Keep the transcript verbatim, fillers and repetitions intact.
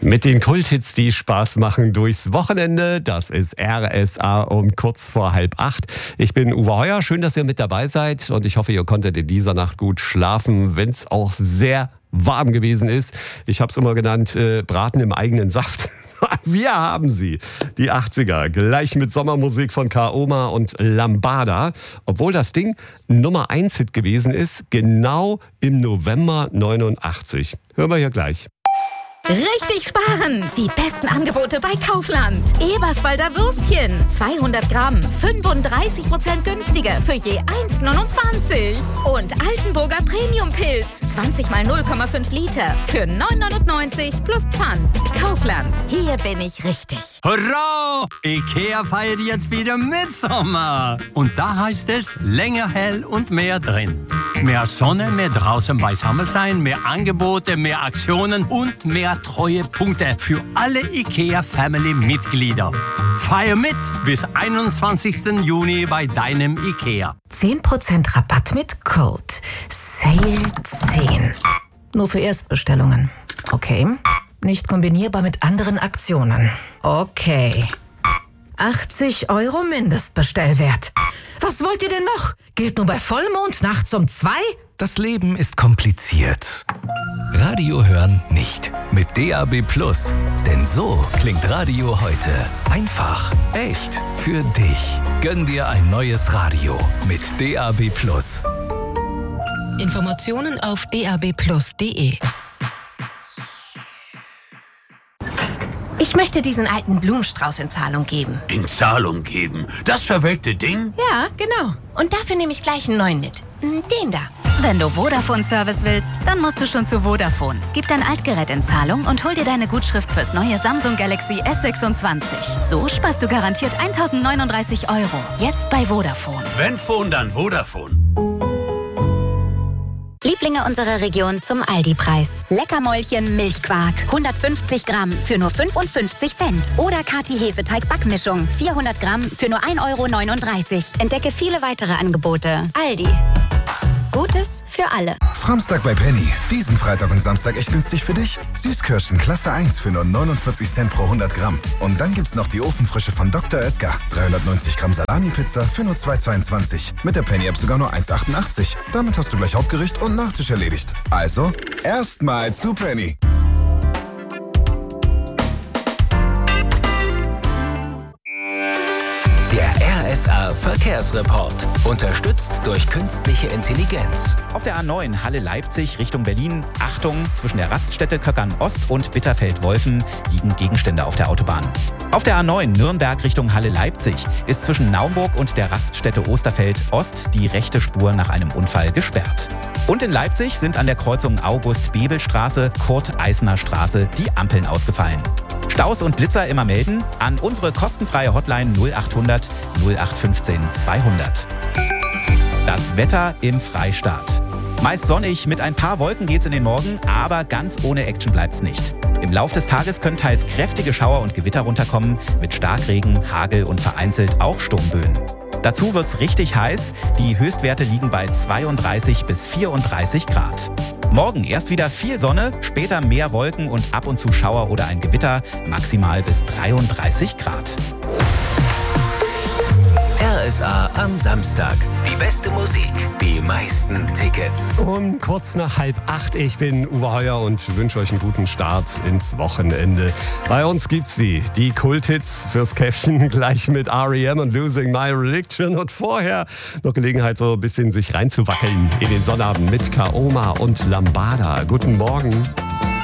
Mit den Kulthits, die Spaß machen durchs Wochenende. Das ist R S A um kurz vor halb acht. Ich bin Uwe Heuer. Schön, dass ihr mit dabei seid. Und ich hoffe, ihr konntet in dieser Nacht gut schlafen, wenn es auch sehr warm gewesen ist. Ich habe es immer genannt, äh, Braten im eigenen Saft. Wir haben sie, die achtziger, gleich mit Sommermusik von Kaoma und Lambada. Obwohl das Ding Nummer eins Hit gewesen ist, genau im November neunundachtzig. Hören wir hier gleich. Richtig sparen! Die besten Angebote bei Kaufland. Eberswalder Würstchen, zweihundert Gramm, fünfunddreißig Prozent günstiger für je eins neunundzwanzig. Und Altenburger Premium-Pilz, zwanzig mal null Komma fünf Liter für neun neunundneunzig plus Pfand. Kaufland, hier bin ich richtig. Hurra! Ikea feiert jetzt wieder Mitsommer. Und da heißt es länger hell und mehr drin. Mehr Sonne, mehr draußen beisammen sein, mehr Angebote, mehr Aktionen und mehr treue Punkte für alle IKEA-Family-Mitglieder. Feier mit bis einundzwanzigsten Juni bei deinem IKEA. zehn Prozent Rabatt mit Code Sale zehn. Nur für Erstbestellungen. Okay. Nicht kombinierbar mit anderen Aktionen. Okay. achtzig Euro Mindestbestellwert. Was wollt ihr denn noch? Gilt nur bei Vollmond nachts um zwei? Das Leben ist kompliziert. Radio hören nicht. Mit D A B Plus. Denn so klingt Radio heute. Einfach, echt, für dich. Gönn dir ein neues Radio mit D A B Plus. Informationen auf d a b plus punkt d e. Ich möchte diesen alten Blumenstrauß in Zahlung geben. In Zahlung geben? Das verwelkte Ding? Ja, genau. Und dafür nehme ich gleich einen neuen mit. Den da. Wenn du Vodafone-Service willst, dann musst du schon zu Vodafone. Gib dein Altgerät in Zahlung und hol dir deine Gutschrift fürs neue Samsung Galaxy S sechsundzwanzig. So sparst du garantiert eintausendneununddreißig Euro. Jetzt bei Vodafone. Wenn Phone, dann Vodafone. Lieblinge unserer Region zum Aldi-Preis. Leckermäulchen Milchquark, hundertfünfzig Gramm für nur fünfundfünfzig Cent. Oder Kati Hefeteig-Backmischung, vierhundert Gramm für nur ein Euro neununddreißig. Entdecke viele weitere Angebote. Aldi. Gutes für alle. Framstag bei Penny. Diesen Freitag und Samstag echt günstig für dich. Süßkirschen Klasse eins für nur neunundvierzig Cent pro hundert Gramm. Und dann gibt's noch die Ofenfrische von Doktor Oetker. dreihundertneunzig Gramm Salami-Pizza für nur zwei Euro zweiundzwanzig. Mit der Penny-App sogar nur eins Euro achtundachtzig. Damit hast du gleich Hauptgericht und Nachtisch erledigt. Also, erstmal zu Penny. Der R S A Verkehrsreport. Unterstützt durch künstliche Intelligenz. Auf der A neun Halle-Leipzig Richtung Berlin. Achtung, zwischen der Raststätte Köckern-Ost und Bitterfeld-Wolfen liegen Gegenstände auf der Autobahn. Auf der A neun Nürnberg Richtung Halle-Leipzig ist zwischen Naumburg und der Raststätte Osterfeld-Ost die rechte Spur nach einem Unfall gesperrt. Und in Leipzig sind an der Kreuzung August-Bebel-Straße, Kurt-Eisner-Straße die Ampeln ausgefallen. Staus und Blitzer immer melden an unsere kostenfreie Hotline null achthundert null acht fünfzehn zweihundert. Das Wetter im Freistaat. Meist sonnig, mit ein paar Wolken geht's in den Morgen, aber ganz ohne Action bleibt's nicht. Im Lauf des Tages können teils kräftige Schauer und Gewitter runterkommen, mit Starkregen, Hagel und vereinzelt auch Sturmböen. Dazu wird's richtig heiß. Die Höchstwerte liegen bei zweiunddreißig bis vierunddreißig Grad. Morgen erst wieder viel Sonne, später mehr Wolken und ab und zu Schauer oder ein Gewitter, maximal bis dreiunddreißig Grad. R S A am Samstag. Die beste Musik, die meisten Tickets. Um kurz nach halb acht. Ich bin Uwe Heuer und wünsche euch einen guten Start ins Wochenende. Bei uns gibt's sie, die Kulthits fürs Käffchen, gleich mit R E M und Losing My Religion. Und vorher noch Gelegenheit, so ein bisschen sich reinzuwackeln in den Sonnabend mit Kaoma und Lambada. Guten Morgen.